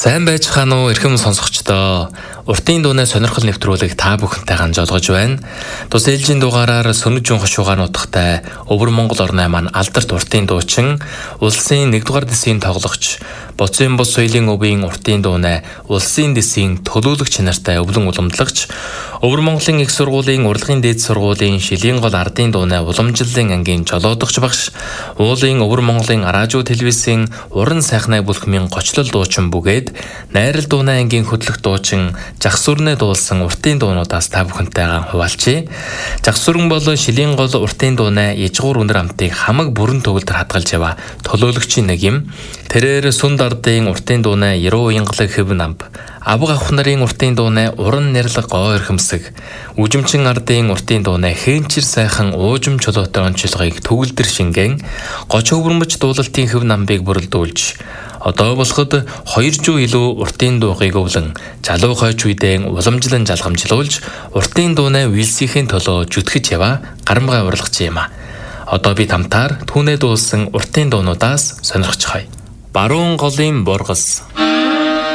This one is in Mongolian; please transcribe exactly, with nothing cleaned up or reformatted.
Сайн байцгаана уу эрхэм сонсогчдоо. Уртын дууны сонирхол нэвтрүүлэг та бүхэнтэй хамжуулгаж байна. Тус ээлжийн дугаараар Сүнэг Жунхан шугаан утгатай Өвөр Монгол орны маань алдарт уртын дуучин, улсын нэгдүгээр дэсийн тоглогч, Боцын бус соёлын өвийн уртын дууны улсын дэсийн төлөөлөгч нартай өвлөн уламжлагч, Өвөр Монголын их сургуулийн урлагийн дээд сургуулийн шилийн гол ардын дууны уламжлалын ангийн жолоодогч багш, уулын Өвөр Монголын радио телевизийн уран сайхнаа бүлхмийн гочлол дуучин бүгээд найрал дууны ангийн хөтлөх дуучин Жагсүрнэ дуулсан уртын дуунуудаас та бүхэнтэйгээ хуваалцъя. Жагсүрэн бол шилийн гол уртын дууны ижгуур үнэр амтыг хамаг бүрэн төгөлдөр хадгалж яваа төлөөлөгчийн нэг юм. Тэрээр Сүнд ардын уртын дууны Яруу уянгалаг хэв намб, Авга авах нарын уртын дууны уран нэрлэг гоо эрхэмсэг, Үжимчин ардын уртын дууны хээнчир сайхан уужим чулуутай онцлогыг төгөлдөр шингэн, Гоч хөвөрмөж дуулалтын хэв намбыг бүрэлдүүлж, одоо болоход хоёр жуу илүү уртын дуугыг өвлөн залуу хойч үедээ уламжлан жалгамжлуулж уртын дууны үйлсийн төлөө жүтгэж яваа гарамгай урлагч юм а. Одоо бид хамтаар түүнээ дуулсан уртын дуунуудаас сонирхож хай. Баруун голын бургас.